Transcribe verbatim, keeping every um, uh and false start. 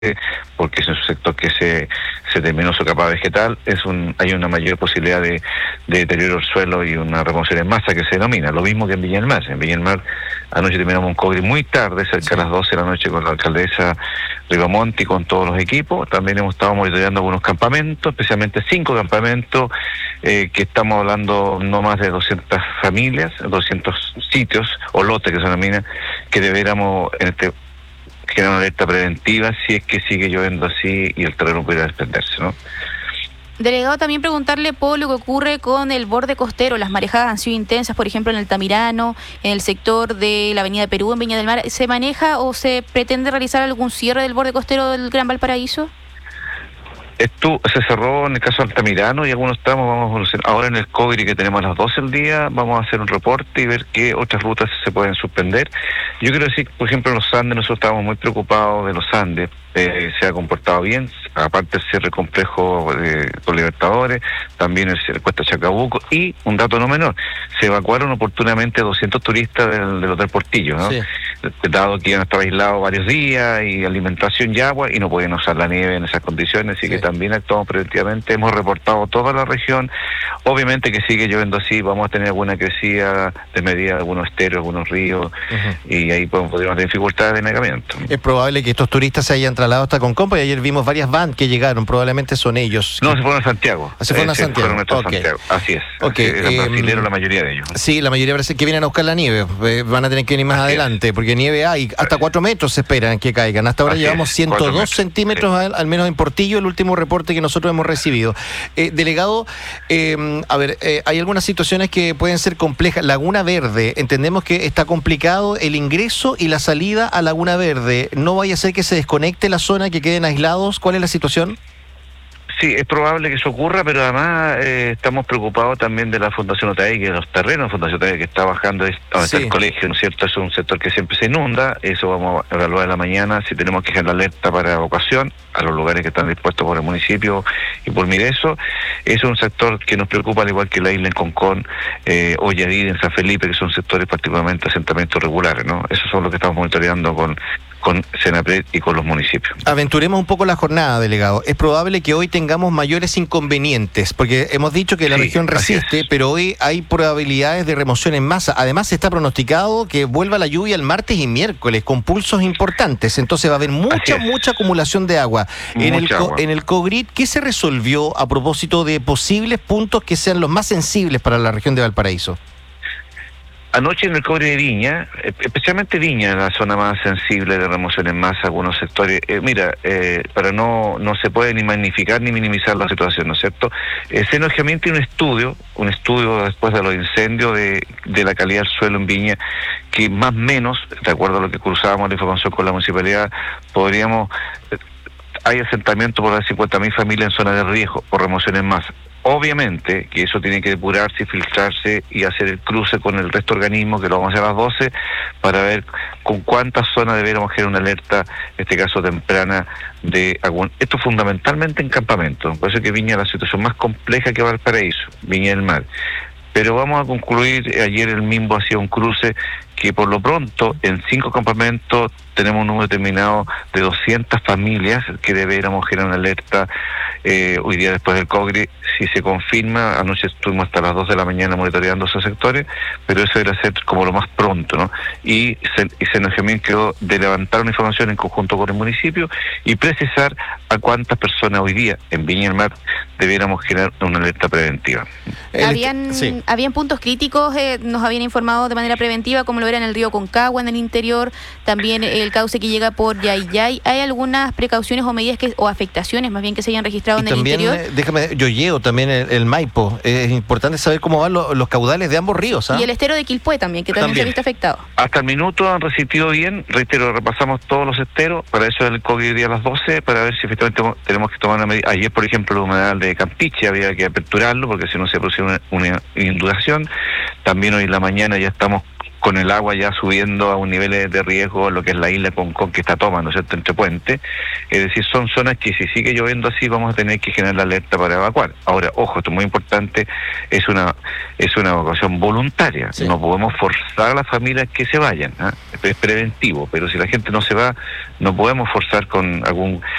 porque es un sector que se, se terminó su capa vegetal, es un, hay una mayor posibilidad de, de deterioro del suelo y una remoción en masa que se denomina, lo mismo que en Viña del Mar. En Viña del Mar anoche terminamos un COGRI muy tarde, cerca sí. de las doce de la noche con la alcaldesa Ribamonti y con todos los equipos. También hemos estado monitoreando algunos campamentos, especialmente cinco campamentos, eh, que estamos hablando no más de doscientas familias, doscientos sitios o lotes que se denominan, que deberíamos en este generar una alerta preventiva si es que sigue lloviendo así y el terreno pudiera desprenderse, ¿no? Delegado, también preguntarle por lo que ocurre con el borde costero. Las marejadas han sido intensas, por ejemplo, en el Tamirano, en el sector de la Avenida Perú, en Viña del Mar. ¿Se maneja o se pretende realizar algún cierre del borde costero del Gran Valparaíso? Esto se cerró en el caso de Altamirano y algunos tramos vamos a evolucionar. Ahora en el COGRI que tenemos a las doce del día vamos a hacer un reporte y ver qué otras rutas se pueden suspender. Yo quiero decir, por ejemplo, en los Andes nosotros estamos muy preocupados de los Andes. Eh, se ha comportado bien, aparte el cierre complejo de, con Libertadores, también el cierre Cuesta Chacabuco, y un dato no menor, se evacuaron oportunamente doscientos turistas del, del Hotel Portillo, ¿no? Sí. Dado que iban a estar aislados varios días y alimentación y agua y no podían usar la nieve en esas condiciones, así sí. que también actuamos preventivamente, hemos reportado toda la región. Obviamente que sigue lloviendo así, vamos a tener alguna crecida de medida de algunos esteros, algunos ríos, uh-huh. y ahí podemos, podríamos tener dificultades de negamiento. Es probable que estos turistas se hayan trasladado hasta Concompo y ayer vimos varias vans que llegaron, probablemente son ellos. No, que... se fueron a Santiago. ¿Se fueron eh, a Santiago? Se fueron a okay. Santiago, así es. Okay. Eran eh, brasileños la mayoría de ellos. Sí, la mayoría parece que vienen a buscar la nieve, eh, van a tener que venir más así adelante, es. porque nieve hay, hasta cuatro metros se esperan que caigan. Hasta ahora así llevamos es. ciento dos centímetros, sí. al, al menos en Portillo, el último reporte que nosotros hemos recibido. Eh, delegado, eh, a ver, eh, hay algunas situaciones que pueden ser complejas. Laguna Verde, entendemos que está complicado el ingreso y la salida a Laguna Verde. No vaya a ser que se desconecte la zona, que queden aislados. ¿Cuál es la situación? Sí, es probable que eso ocurra, pero además eh, estamos preocupados también de la Fundación Otaegui, de los terrenos de Fundación Otaegui que está bajando donde sí. está el colegio, ¿no es cierto? Es un sector que siempre se inunda, eso vamos a evaluar en la mañana, si tenemos que generar alerta para evacuación a los lugares que están dispuestos por el municipio y por Mireso. Es un sector que nos preocupa, al igual que la isla en Concón, eh, Olladir, en San Felipe, que son sectores particularmente asentamientos regulares, ¿no? Esos son los que estamos monitoreando con con Senapred y con los municipios. Aventuremos un poco la jornada, delegado. Es probable que hoy tengamos mayores inconvenientes, porque hemos dicho que la sí, región resiste, pero hoy hay probabilidades de remoción en masa. Además, se está pronosticado que vuelva la lluvia el martes y miércoles, con pulsos importantes. Entonces va a haber mucha, mucha acumulación de agua. En el, agua. En el COGRID, ¿qué se resolvió a propósito de posibles puntos que sean los más sensibles para la región de Valparaíso? Anoche en el COGRI de Viña, especialmente Viña, la zona más sensible de remoción en masa, algunos sectores, eh, mira, eh, para no no se puede ni magnificar ni minimizar la situación, ¿no es cierto? Eh, Senogemian tiene un estudio, un estudio después de los incendios de, de la calidad del suelo en Viña, que más o menos, de acuerdo a lo que cruzábamos la información con la municipalidad, podríamos, eh, hay asentamiento por las cincuenta mil familias en zona de riesgo por remoción en masa. Obviamente que eso tiene que depurarse y filtrarse y hacer el cruce con el resto de organismos, que lo vamos a hacer a las doce, para ver con cuántas zonas deberíamos generar una alerta, en este caso temprana, de algún... Esto fundamentalmente en campamentos, por eso que Viña es la situación más compleja que Valparaíso, Viña del Mar. Pero vamos a concluir, ayer el Mimbo hacía un cruce que por lo pronto en cinco campamentos tenemos un número determinado de doscientas familias que deberíamos generar una alerta eh, hoy día después del COGRI. Si se confirma, anoche estuvimos hasta las dos de la mañana monitoreando esos sectores, pero eso debe ser como lo más pronto, ¿no? Y, y Senogemian quedó de levantar una información en conjunto con el municipio y precisar a cuántas personas hoy día en Viña del Mar debiéramos generar una alerta preventiva. Habían, sí. habían puntos críticos, eh, nos habían informado de manera preventiva, como lo era en el río Concagua, en el interior, también el cauce que llega por Yayay. ¿Hay algunas precauciones o medidas que o afectaciones más bien que se hayan registrado y en también, el interior? Eh, déjame, Yoyeo, también el, el Maipo. Es importante saber cómo van los, los caudales de ambos ríos. ¿Ah? Y el estero de Quilpué también, que también, también se ha visto afectado. Hasta el minuto han resistido bien, reitero, repasamos todos los esteros, para eso el COGRI día a las doce, para ver si efectivamente tenemos que tomar una medida. Ayer, por ejemplo, el humedal de Campiche había que aperturarlo, porque si no se produce una, una inundación. También hoy en la mañana ya estamos con el agua ya subiendo a un nivel de riesgo, lo que es la isla Concón, que está tomando, ¿no es cierto?, entre puentes. Es decir, son zonas que si sigue lloviendo así vamos a tener que generar la alerta para evacuar. Ahora, ojo, esto es muy importante, es una es una evacuación voluntaria. Sí. No podemos forzar a las familias que se vayan, ¿eh? Es preventivo, pero si la gente no se va, no podemos forzar con algún